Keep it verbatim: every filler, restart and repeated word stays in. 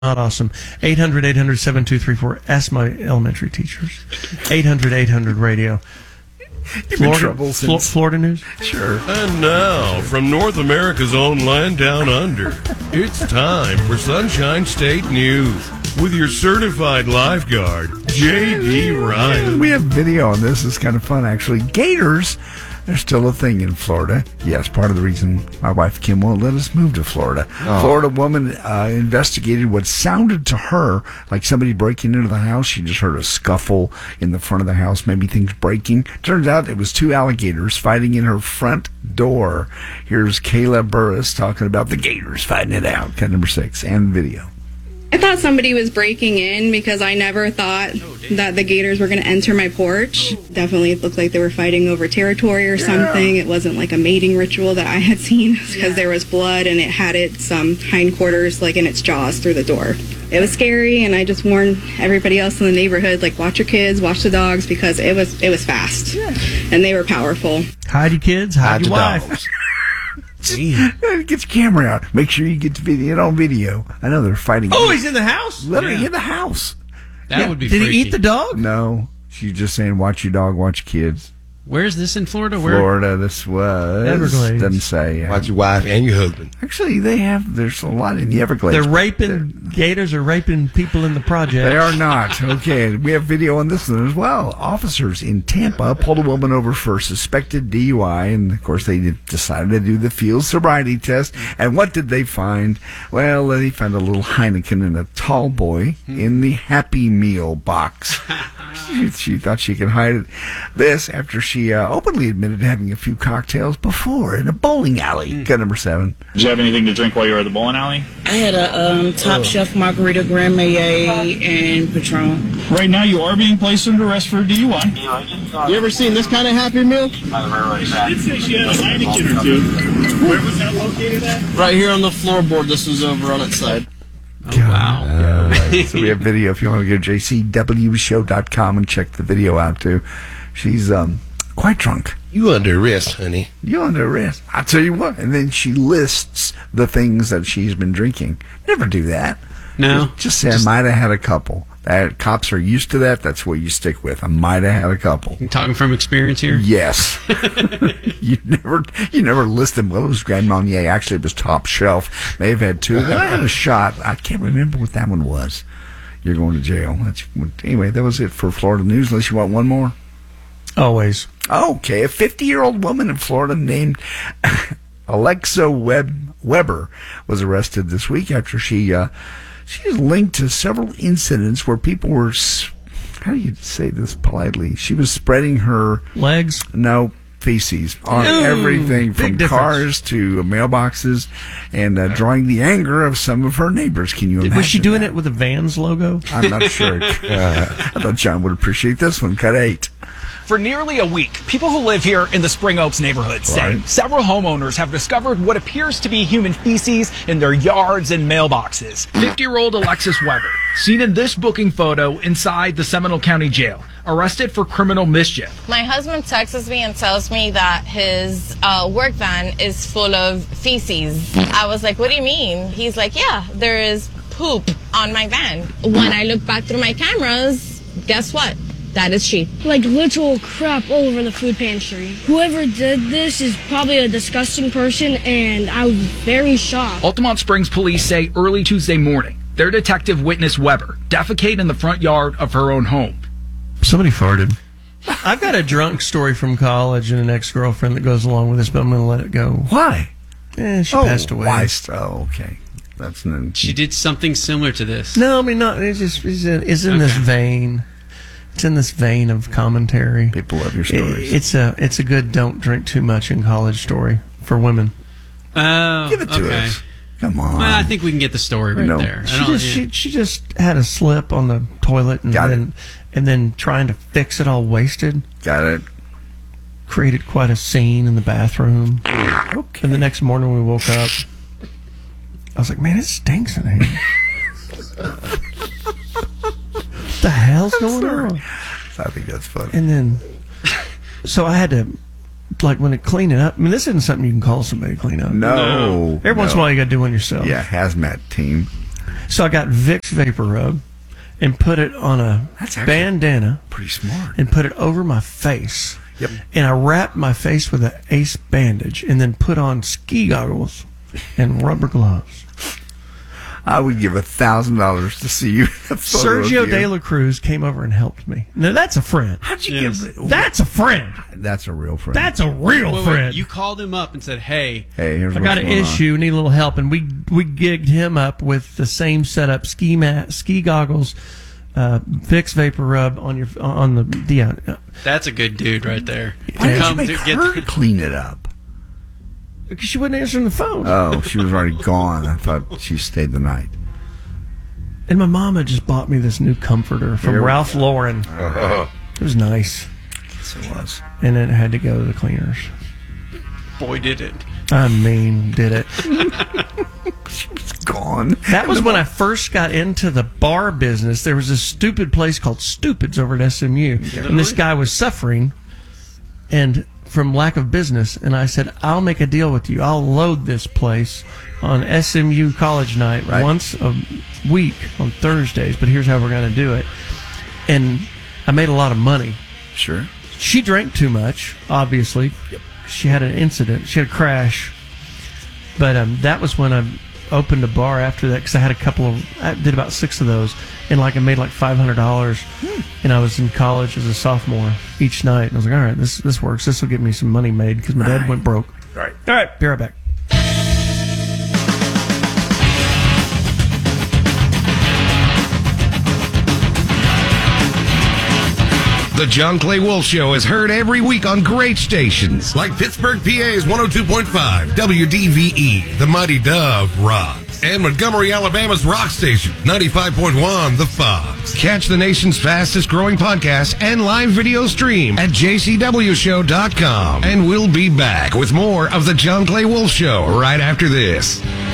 Not awesome. eight hundred, eight hundred, seven two three four. Ask my elementary teachers. eight hundred, eight hundred radio. Florida, Flo- Florida news? Sure. And now, from North America's own land down under, it's time for Sunshine State News with your certified lifeguard, J D Ryan. We have video on this. It's kind of fun, actually. Gators, they're still a thing in Florida. Yes, part of the reason my wife Kim won't let us move to Florida. Oh. Florida woman uh, investigated what sounded to her like somebody breaking into the house. She just heard a scuffle in the front of the house, maybe things breaking. Turns out it was two alligators fighting in her front door. Here's Kayla Burris talking about the gators fighting it out. Cut number six and video. I thought somebody was breaking in because I never thought that the gators were going to enter my porch. Definitely it looked like they were fighting over territory or something. It wasn't like a mating ritual that I had seen because there was blood and it had its um, hindquarters like in its jaws through the door. It was scary, and I just warned everybody else in the neighborhood, like, watch your kids, watch the dogs, because it was it was fast and they were powerful. Hide your kids, hide, hide your wife. Dogs. Get your camera out. Make sure you get the video on video. I know they're fighting. Oh, he's in the house? Literally yeah. in the house. That yeah. would be Did freaky. he eat the dog? No. She's just saying, watch your dog, watch your kids. Where is this in Florida? Where? Florida, this was. Everglades. Doesn't say. Watch your wife and your husband. Actually, they have, there's a lot in the Everglades. They're raping, gators are raping people in the project. They are not. Okay, we have video on this one as well. Officers in Tampa pulled a woman over for suspected D U I, and of course they decided to do the field sobriety test. And what did they find? Well, they found a little Heineken and a tall boy in the Happy Meal box. she, she thought she could hide it. This after she uh, openly admitted to having a few cocktails before in a bowling alley. Mm. Cut number seven. Did you have anything to drink while you were at the bowling alley? I had a um, Top oh. Chef Margarita Grand Marnier and Patron. Right now, you are being placed under arrest for D U I. You ever seen this kind of Happy Meal? She did say she had a Heineken or two. Where was that located at? Right here on the floorboard. This was over on its side. Oh, wow. All right. So we have video if you want to go to j c w show dot com and check the video out, too. She's um quite drunk. You under arrest, honey. You under arrest. I'll tell you what. And then she lists the things that she's been drinking. Never do that. No. Just, just say, just, I might have had a couple. That, cops are used to that. That's what you stick with. I might have had a couple. You talking from experience here? Yes. you never you never list them. Well, it was Grand Marnier. Actually, it was Top Shelf. May have had two. Then I had a shot. I can't remember what that one was. You're going to jail. That's, anyway, that was it for Florida news. Unless you want one more. Always. Okay, a fifty-year-old woman in Florida named Alexa Web- Weber was arrested this week after she uh, she is linked to several incidents where people were, how do you say this politely? She was spreading her legs. No. Feces on Ooh, everything from cars to mailboxes and uh, drawing the anger of some of her neighbors. Can you imagine? Was she doing that? it with a Vans logo? I'm not sure. uh, I thought John would appreciate this one. Cut eight. For nearly a week, people who live here in the Spring Oaks neighborhood say right. several homeowners have discovered what appears to be human feces in their yards and mailboxes. fifty-year-old Alexis Weber, seen in this booking photo inside the Seminole County Jail, arrested for criminal mischief. My husband texts me and tells me that his uh, work van is full of feces. I was like, what do you mean? He's like, yeah, there is poop on my van. When I look back through my cameras, guess what? That is she. Like literal crap all over the food pantry. Whoever did this is probably a disgusting person, and I was very shocked. Altamont Springs police say early Tuesday morning, their detective witnessed Weber defecate in the front yard of her own home. Somebody farted. I've got a drunk story from college and an ex-girlfriend that goes along with this, but I'm going to let it go. Why? Eh, she oh, passed away. Why? Oh, okay. That's an, she did something similar to this. No, I mean, not. It's just it's in, it's in okay. this vein. It's in this vein of commentary. People love your stories. It, it's a it's a good don't drink too much in college story for women. Oh, give it to okay. us. Come on. Well, I think we can get the story right no. there. She just yeah. she, she just had a slip on the toilet and Got then it. and then trying to fix it all wasted. Got it. Created quite a scene in the bathroom. Okay. And the next morning we woke up. I was like, man, it stinks in here. What the hell's I'm going sorry. on? I think that's funny. And then, so I had to, like, when it clean it up. I mean, this isn't something you can call somebody to clean up. No. Every no. once in a while, you got to do one yourself. Yeah, hazmat team. So I got Vicks Vapor Rub and put it on a That's actually bandana. Pretty smart. And put it over my face. Yep. And I wrapped my face with an ace bandage and then put on ski goggles and rubber gloves. I would give a thousand dollars to see you. Sergio De La Cruz came over and helped me. Now that's a friend. How'd you Yes. give? That's a friend. That's a real friend. That's a real Wait, wait, friend. you called him up and said, "Hey, hey, here's I what's got an going on. issue, need a little help, and we we gigged him up with the same setup: ski mat, ski goggles, uh, Vicks Vapor Rub on your on the yeah. that's a good dude right there." Why did you Come make to her get clean it up? Because she wasn't answering the phone. Oh, she was already gone. I thought she stayed the night. And my mama just bought me this new comforter from Here we Ralph Lauren. It was nice. Yes, it was. And it had to go to the cleaners. boy did it. I mean, did it. It's gone. That was when I first got into the bar business. There was this stupid place called Stupid's over at S M U. And this guy was suffering and from lack of business. And I said, I'll make a deal with you. I'll load this place on S M U college night Right. once a week on Thursdays. But here's how we're going to do it. And I made a lot of money. Sure. She drank too much, obviously. Yep. She had an incident. She had a crash. But um, that was when I opened a bar after that because I had a couple of, I did about six of those. And like I made like five hundred dollars. Hmm. And I was in college as a sophomore each night. And I was like, all right, this this works. This will get me some money made because my dad went broke. All right. All right, be right back. The John Clay Wolf Show is heard every week on great stations like Pittsburgh, P A's one oh two point five, W D V E, The Mighty Dove rocks, and Montgomery, Alabama's rock station, ninety-five point one, The Fox. Catch the nation's fastest growing podcast and live video stream at j c w show dot com. And we'll be back with more of The John Clay Wolf Show right after this.